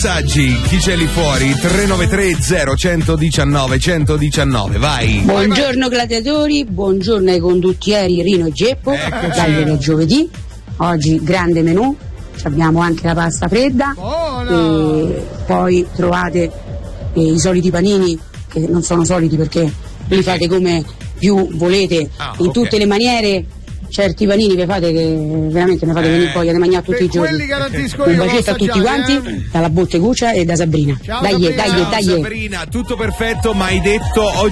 Messaggi, chi c'è lì fuori? 393 0119 119, vai. Buongiorno gladiatori, buongiorno ai condottieri Rino e Geppo. Dai che è giovedì, oggi grande menù, abbiamo anche la pasta fredda e poi trovate i soliti panini che non sono soliti perché li fate come più volete, in tutte le maniere. Certi panini vi fate che veramente ne fate venire poi a mangiare tutti i giorni. Un bacetto a tutti quanti, dalla Botteguccia e da Sabrina. Ciao, dai. Sabrina, tutto perfetto, ma hai detto